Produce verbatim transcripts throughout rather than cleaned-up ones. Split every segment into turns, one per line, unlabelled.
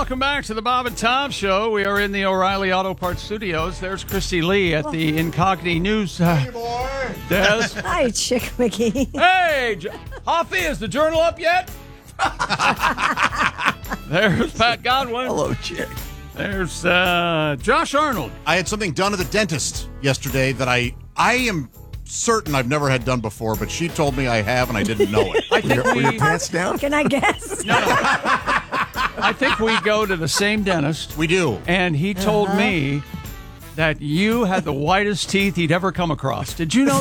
welcome back to the Bob and Tom Show. We are in the O'Reilly Auto Parts Studios. There's Christy Lee at the Incogni News uh,
Hey, boy.
desk.
Hi, Chick McGee.
Hey, J- Hoffy, is the journal up yet? There's Pat Godwin.
Hello, Chick.
There's uh, Josh Arnold.
I had something done at the dentist yesterday that I I am certain I've never had done before, but she told me I have, and I didn't know it.
I think
Were your
we,
pants down?
Can I guess?
no, no. I think we go to the same dentist,
We do.
and he told
Uh-huh.
me that you had the whitest teeth he'd ever come across. Did you know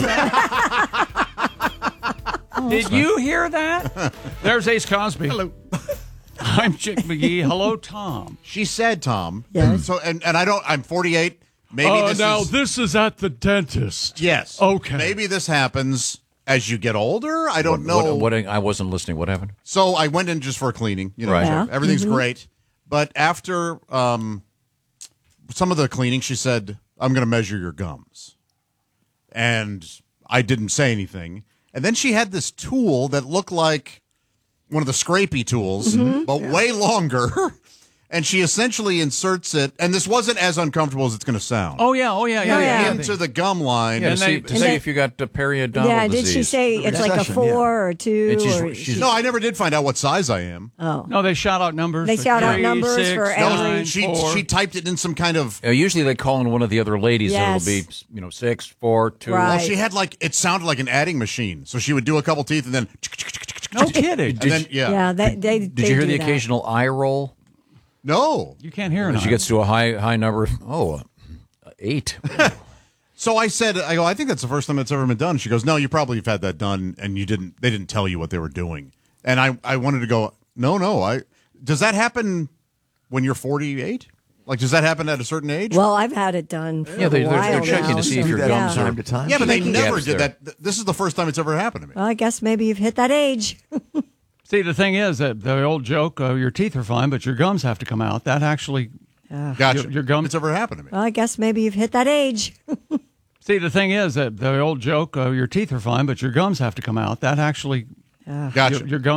that? Did you hear that? There's Ace Cosby.
Hello.
I'm Chick McGee. Hello, Tom.
She said, Tom.
Yes.
So, and, and I don't, I'm forty-eight. Maybe
Oh,
this
now
is.
this is at the dentist.
Yes.
Okay.
Maybe this happens as you get older. I don't
What,
know.
what, what, I wasn't listening. What happened?
So I went in just for a cleaning. You know,
Right.
so
Yeah.
everything's
Mhm.
great. But after um, some of the cleaning, she said, I'm going to measure your gums. And I didn't say anything. And then she had this tool that looked like one of the scrapey tools, but way longer. And she essentially inserts it. And this wasn't as uncomfortable as it's going to sound.
Oh, yeah. Oh, yeah. Yeah.
Oh,
yeah.
yeah.
Into the gum line.
Yeah, to
And
see,
they-
to
and
see
they-
if you got uh, periodontal
yeah,
disease.
did she say it's like a
Recession,
four or two?
And she's-
or
she's-
No, I never did find out what size I am.
oh.
No, they shout out numbers.
They
for
shout out
three,
numbers
six,
for
No,
every-
nine,
she,
four.
she typed it in some kind of.
Uh, usually they call in one of the other ladies.
Yes.
It'll be, you know, six, four, two.
Right.
Well, she had like, it sounded like an adding machine. So she would do a couple teeth and then.
No kidding.
And then, yeah.
Yeah, they, they,
Did
they
you hear
do
the
that.
occasional eye roll?
No.
You can't hear it.
As she gets to a high high number. Oh, uh, eight.
So I said, I go, I think that's the first time it's ever been done. She goes, no, you probably have had that done and you didn't, they didn't tell you what they were doing. And I, I wanted to go, no, no. I Does that happen when you're forty-eight? Like, does that happen at a certain age?
Well, I've had it done for
Yeah, they-
a
they're-
while
they're checking
now,
to see
so-
if your
yeah.
gums are-
Time to time.
yeah, but they
Making
never
gaps
did
there.
that. Th- This is the first time it's ever happened to me.
Well, I guess maybe you've hit that age.
See, the thing is that the old joke, uh, your teeth are fine, but your gums have to come out. That actually,
Gotcha.
your- your gums-
It's ever happened to me.
Well, I guess maybe you've hit that age.
see, the thing is that the old joke, uh, your teeth are fine, but your gums have to come out. That actually,
Gotcha.
your, your gums.